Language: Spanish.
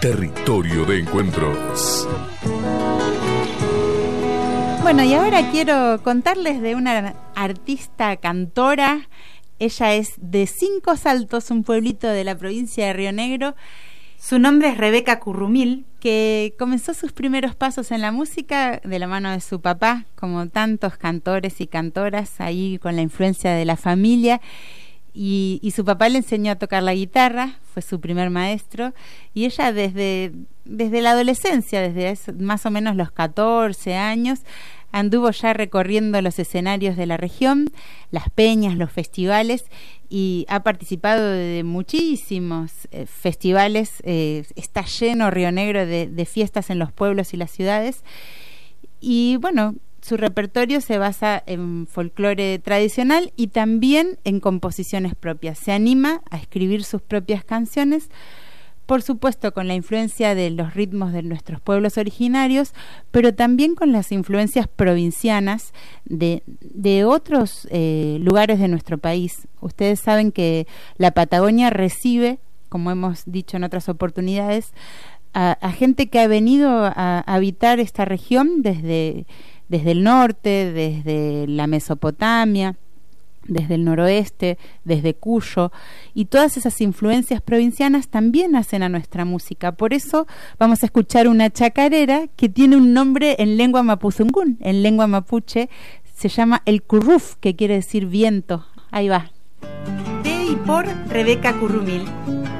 Territorio de encuentros. Bueno, y ahora quiero contarles de una artista cantora. Ella es de Cinco Saltos, un pueblito de la provincia de Río Negro. Su nombre es Rebeca Currumil, que comenzó sus primeros pasos en la música de la mano de su papá, como tantos cantores y cantoras, ahí con la influencia de la familia. Y su papá le enseñó a tocar la guitarra, fue su primer maestro, y ella desde la adolescencia, desde más o menos los 14 años, anduvo ya recorriendo los escenarios de la región, las peñas, los festivales, y ha participado de muchísimos festivales. Está lleno Río Negro de fiestas en los pueblos y las ciudades, y bueno, su repertorio se basa en folclore tradicional y también en composiciones propias. Se anima a escribir sus propias canciones, por supuesto con la influencia de los ritmos de nuestros pueblos originarios, pero también con las influencias provincianas de otros lugares de nuestro país. Ustedes saben que la Patagonia recibe, como hemos dicho en otras oportunidades, a gente que ha venido a habitar esta región desde el norte, desde la Mesopotamia, desde el noroeste, desde Cuyo, y todas esas influencias provincianas también hacen a nuestra música. Por eso vamos a escuchar una chacarera que tiene un nombre en lengua mapuzungún, en lengua mapuche, se llama el curruf, que quiere decir viento. Ahí va. De y por Rebeca Currumil.